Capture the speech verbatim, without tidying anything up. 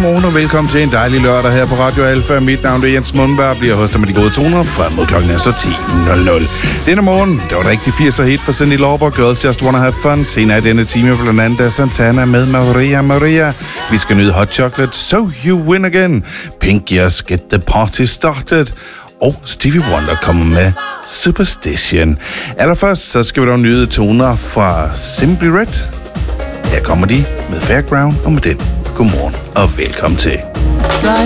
Godmorgen og velkommen til en dejlig lørdag her på Radio Alfa. Mit navn er Jens Mundberg, bliver hostet med de gode toner frem mod klokken er så ti nul nul. Denne morgen, der var der rigtig firser hit for Cyndi Lauper, Girls Just Wanna Have Fun. Senere i denne time blandt andet Santana med Maria Maria. Vi skal nyde Hot Chocolate, So You Win Again. Pink Just Get The Party Started. Og Stevie Wonder kommer med Superstition. Allerførst så skal vi dog nyde toner fra Simply Red. Her kommer de med Fairground, og med den godmorgen og velkommen til.